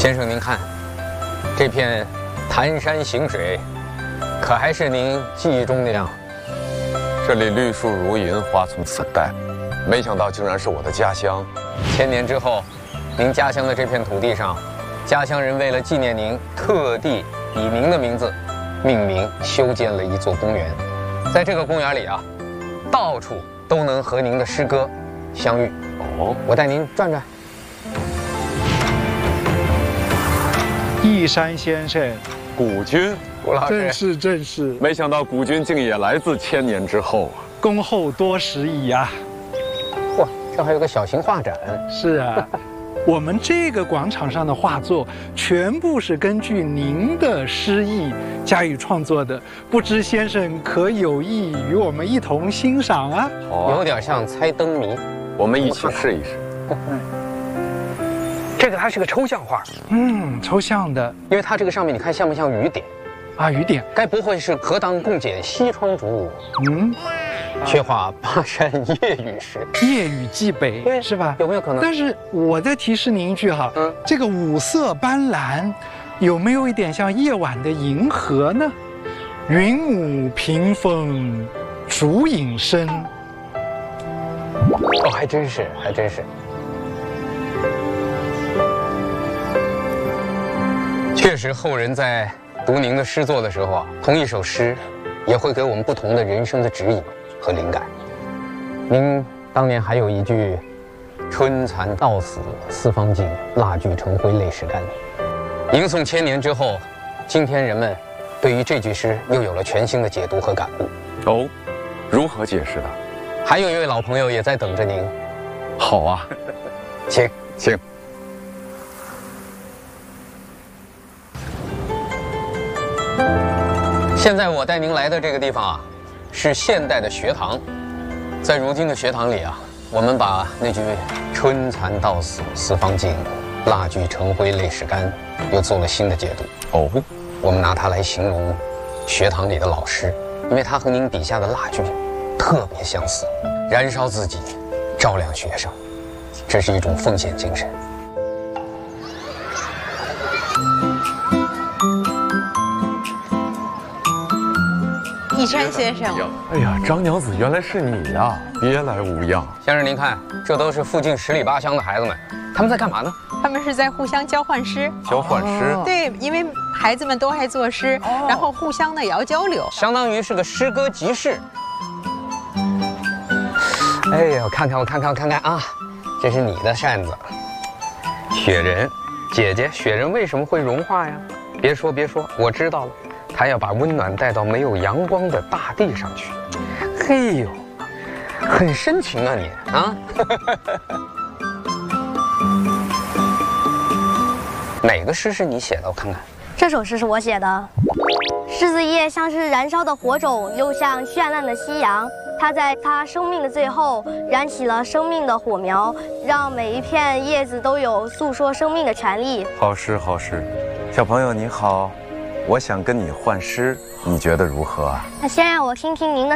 先生，您看，这片潭山行水，可还是您记忆中那样？ 这里绿树如茵，花丛粉黛，没想到竟然是我的家乡。 1000年之后，您家乡的这片土地上，家乡人为了纪念您，特地以您的名字命名修建了一座公园。在这个公园里啊，到处都能和您的诗歌相遇。哦，我带您转转。 义山先生， 古君， 古老师， 正是， 没想到古君竟也来自1000年之后啊！ 恭候多时矣呀！ 嚯，这还有个小型画展。 是啊，我们这个广场上的画作全部是根据您的诗意加以创作的，不知先生可有意与我们一同欣赏啊？ 好啊， 有点像猜灯谜， 我们一起试一试。 这个它是个抽象画， 抽象的， 因为它这个上面你看像不像雨点？ 啊，雨点， 该不会是何当共剪西窗烛？却话巴山夜雨时， 夜雨寄北，是吧？ 有没有可能？ 但是我再提示您一句哈，这个五色斑斓，有没有一点像夜晚的银河呢？云舞屏风，烛影深。 哦，还真是，还真是。确实，后人在读您的诗作的时候啊，同一首诗，也会给我们不同的人生的指引和灵感。您当年还有一句“春蚕到死丝方尽，蜡炬成灰泪始干”。吟诵1000年之后，今天人们对于这句诗又有了全新的解读和感悟。 哦，如何解释的？ 还有一位老朋友也在等着您。 好啊， 请。现在我带您来的这个地方啊，是现代的学堂。在如今的学堂里啊，我们把那句“春蚕到死丝方尽，蜡炬成灰泪始干”又做了新的解读。 哦， 我们拿它来形容学堂里的老师，因为它和您笔下的蜡炬特别相似，燃烧自己，照亮学生，这是一种奉献精神。 义山先生， 哎呀，张娘子，原来是你呀！别来无恙。 先生，您看，这都是附近10里8乡的孩子们，他们在干嘛呢？ 他们是在互相交换诗。 交换诗？ 对，因为孩子们都爱作诗，然后互相的也要交流， 相当于是个诗歌集市。哎呀，我看看啊，这是你的扇子。雪人，姐姐，雪人为什么会融化呀？别说，我知道了。他要把温暖带到没有阳光的大地上去。嘿呦，很深情啊你啊！哪个诗是你写的？我看看。 这首诗是我写的。柿子叶像是燃烧的火种，又像绚烂的夕阳。它在它生命的最后燃起了生命的火苗，让每一片叶子都有诉说生命的权利。 好诗，好诗。小朋友你好，我想跟你换诗，你觉得如何啊？ 那先让我听听您的